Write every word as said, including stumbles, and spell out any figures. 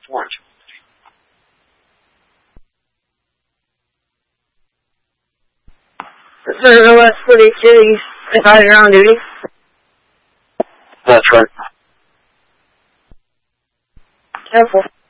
Orange. Prisoner West forty-two, he's riding around duty. That's right. Careful.